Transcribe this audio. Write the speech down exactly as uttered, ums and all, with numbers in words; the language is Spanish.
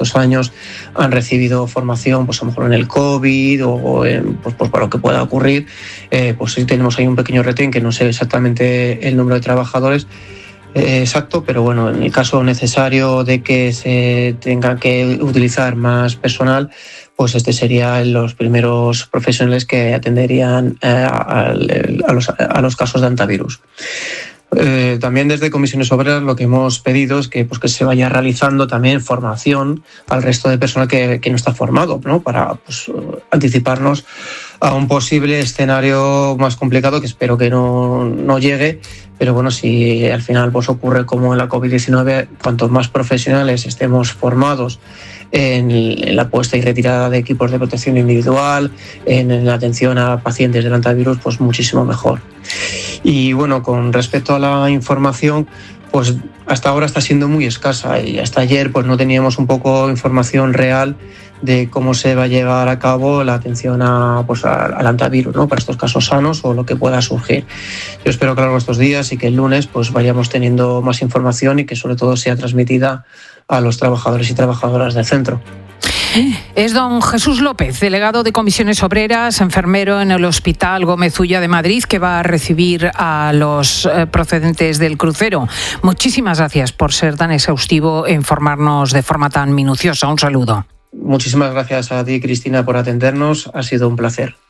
estos años han recibido formación, pues a lo mejor en el COVID o en, pues, pues para lo que pueda ocurrir, eh, pues sí tenemos ahí un pequeño retén, que no sé exactamente el número de trabajadores eh, exacto, pero bueno, en el caso necesario de que se tenga que utilizar más personal, pues este sería los primeros profesionales que atenderían eh, a, a, los, a los casos de antivirus. Eh, también desde Comisiones Obreras lo que hemos pedido es que, pues, que se vaya realizando también formación al resto de personal que, que no está formado, ¿no? Para pues, anticiparnos a un posible escenario más complicado, que espero que no, no llegue, pero bueno, si al final pues, ocurre como en la covid diecinueve, cuantos más profesionales estemos formados en, en la puesta y retirada de equipos de protección individual, en, en la atención a pacientes del antivirus, pues muchísimo mejor. Y bueno, con respecto a la información, pues hasta ahora está siendo muy escasa y hasta ayer pues no teníamos un poco información real de cómo se va a llevar a cabo la atención a, pues, a, al antivirus, ¿no? Para estos casos sanos o lo que pueda surgir. Yo espero que a lo largo de estos días y que el lunes pues vayamos teniendo más información y que sobre todo sea transmitida a los trabajadores y trabajadoras del centro. Es don Jesús López, delegado de Comisiones Obreras, enfermero en el Hospital Gómez Ulla de Madrid, que va a recibir a los eh, procedentes del crucero. Muchísimas gracias por ser tan exhaustivo e informarnos de forma tan minuciosa. Un saludo. Muchísimas gracias a ti, Cristina, por atendernos. Ha sido un placer.